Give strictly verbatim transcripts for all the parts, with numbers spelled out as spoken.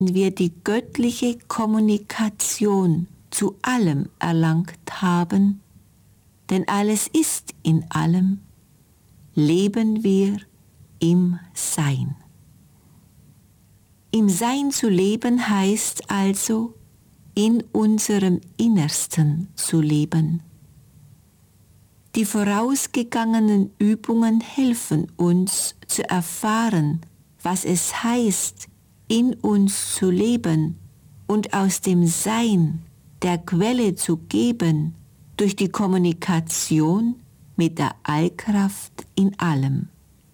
wir die göttliche Kommunikation zu allem erlangt haben, denn alles ist in allem, leben wir im Sein. Im Sein zu leben heißt also, in unserem Innersten zu leben. Die vorausgegangenen Übungen helfen uns zu erfahren, was es heißt, in uns zu leben und aus dem Sein der Quelle zu geben, durch die Kommunikation mit der Allkraft in allem.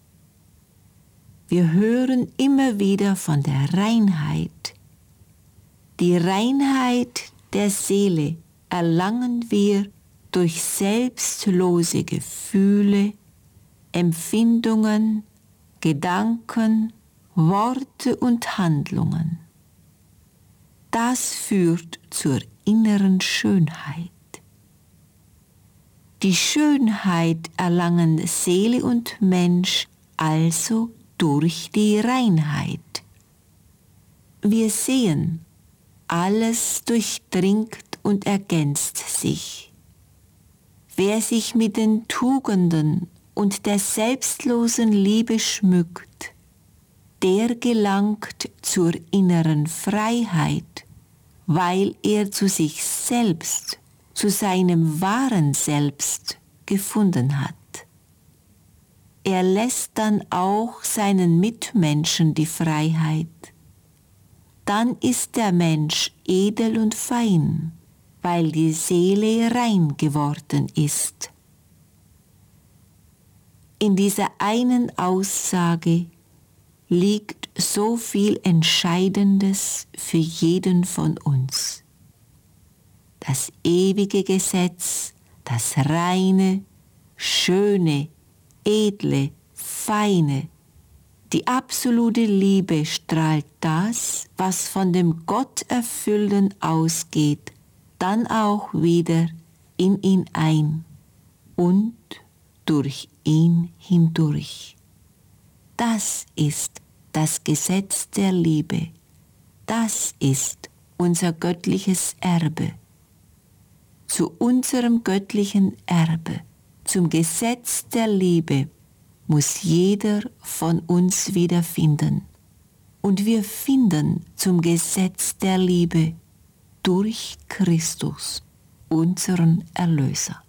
Wir hören immer wieder von der Reinheit. Die Reinheit der Seele erlangen wir durch selbstlose Gefühle, Empfindungen, Gedanken, Worte und Handlungen. Das führt zur inneren Schönheit. Die Schönheit erlangen Seele und Mensch also durch die Reinheit. Wir sehen, alles durchdringt und ergänzt sich. Wer sich mit den Tugenden und der selbstlosen Liebe schmückt, der gelangt zur inneren Freiheit, weil er zu sich selbst, zu seinem wahren Selbst gefunden hat. Er lässt dann auch seinen Mitmenschen die Freiheit. Dann ist der Mensch edel und fein, weil die Seele rein geworden ist. In dieser einen Aussage liegt so viel Entscheidendes für jeden von uns. Das ewige Gesetz, das reine, schöne, edle, feine, die absolute Liebe strahlt das, was von dem Gotterfüllten ausgeht, dann auch wieder in ihn ein und durch ihn hindurch. Das ist das Gesetz der Liebe. Das ist unser göttliches Erbe. Zu unserem göttlichen Erbe, zum Gesetz der Liebe, muss jeder von uns wiederfinden. Und wir finden zum Gesetz der Liebe durch Christus, unseren Erlöser.